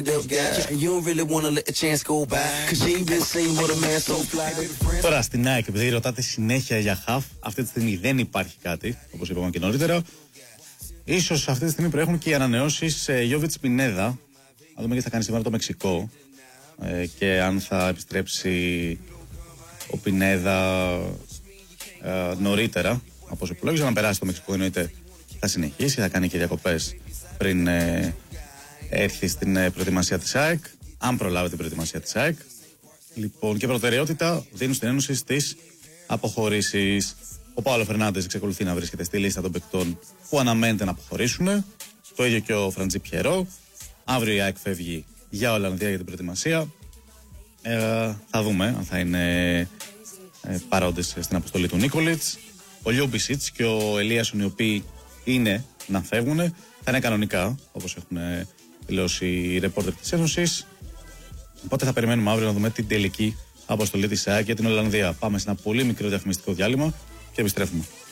Τώρα στην ΑΕΚ, επειδή ρωτάτε συνέχεια για χαφ, αυτή τη στιγμή δεν υπάρχει κάτι, όπως είπαμε και νωρίτερα. Ίσως αυτή τη στιγμή προέχουν και οι ανανεώσεις Γιόβιτς Πινέδα. Να δούμε τι θα κάνει σήμερα το Μεξικό και αν θα επιστρέψει ο Πινέδα νωρίτερα από όσο υπολόγιζα. Να περάσει το Μεξικό, εννοείται θα συνεχίσει, θα κάνει και διακοπές πριν έρθει στην προετοιμασία της ΑΕΚ, αν προλάβει την προετοιμασία της ΑΕΚ. Λοιπόν, και προτεραιότητα δίνουν στην Ένωση στις αποχωρήσεις. Ο Πάολο Φερνάντες εξακολουθεί να βρίσκεται στη λίστα των παικτών που αναμένεται να αποχωρήσουν. Το ίδιο και ο Φραντζί Πιερό. Αύριο η ΑΕΚ φεύγει για Ολλανδία για την προετοιμασία. Θα δούμε αν θα είναι παρόντες στην αποστολή του Νίκολιτς. Ο Λιούμπισιτς και ο Ελίασον, οι οποίοι είναι να φεύγουν, θα είναι κανονικά, όπως έχουν δηλώσει οι ρεπόρτερ της Ένωσης. Οπότε θα περιμένουμε αύριο να δούμε την τελική αποστολή της ΑΕΚ για την Ολλανδία. Πάμε σε ένα πολύ μικρό διαφημιστικό διάλειμμα και επιστρέφουμε.